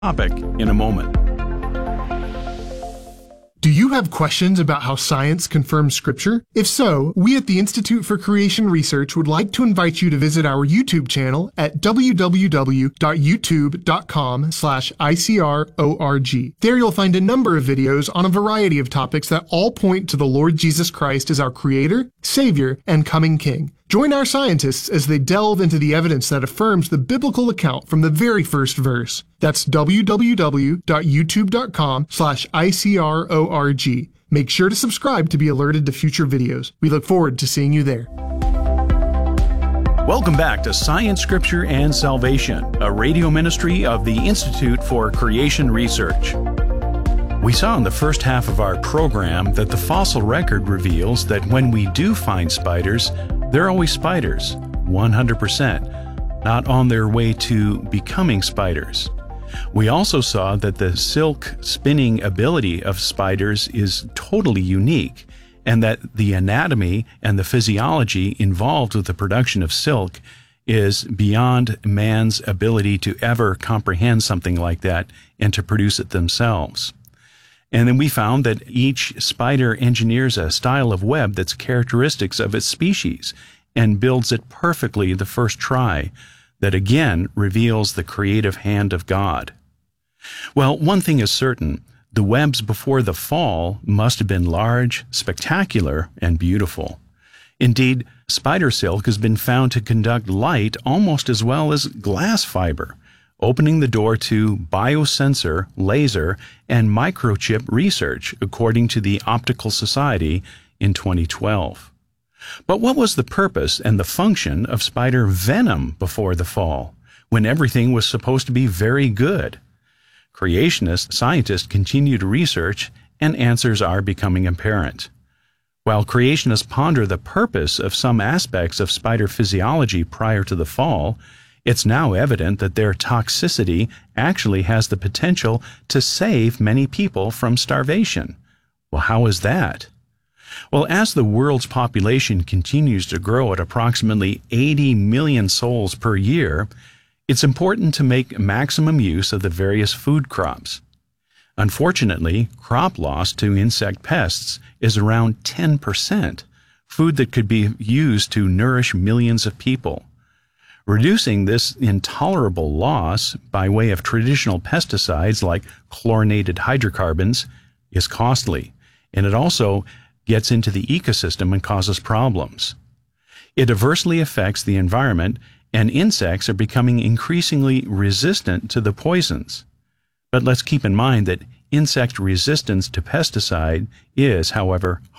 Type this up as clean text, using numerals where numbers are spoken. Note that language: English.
topic in a moment. Do you have questions about how science confirms Scripture? If so, we at the Institute for Creation Research would like to invite you to visit our YouTube channel at www.youtube.com/ICRORG. There you'll find a number of videos on a variety of topics that all point to the Lord Jesus Christ as our Creator, Savior, and coming King. Join our scientists as they delve into the evidence that affirms the biblical account from the very first verse. That's www.youtube.com/ICRORG. Make sure to subscribe to be alerted to future videos. We look forward to seeing you there. Welcome back to Science, Scripture, and Salvation, a radio ministry of the Institute for Creation Research. We saw in the first half of our program that the fossil record reveals that when we do find spiders, they're always spiders, 100%, not on their way to becoming spiders. We also saw that the silk spinning ability of spiders is totally unique, and that the anatomy and the physiology involved with the production of silk is beyond man's ability to ever comprehend something like that and to produce it themselves. And then we found that each spider engineers a style of web that's characteristics of its species and builds it perfectly the first try, that again reveals the creative hand of God. Well, one thing is certain, the webs before the fall must have been large, spectacular, and beautiful. Indeed, spider silk has been found to conduct light almost as well as glass fiber, opening the door to biosensor, laser, and microchip research, according to the Optical Society in 2012. But what was the purpose and the function of spider venom before the fall, when everything was supposed to be very good? Creationist scientists continue to research, and answers are becoming apparent. While creationists ponder the purpose of some aspects of spider physiology prior to the fall, it's now evident that their toxicity actually has the potential to save many people from starvation. Well, how is that? Well, as the world's population continues to grow at approximately 80 million souls per year, it's important to make maximum use of the various food crops. Unfortunately, crop loss to insect pests is around 10%, food that could be used to nourish millions of people. Reducing this intolerable loss by way of traditional pesticides like chlorinated hydrocarbons is costly, and it also gets into the ecosystem and causes problems. It adversely affects the environment, and insects are becoming increasingly resistant to the poisons. But let's keep in mind that insect resistance to pesticide is, however,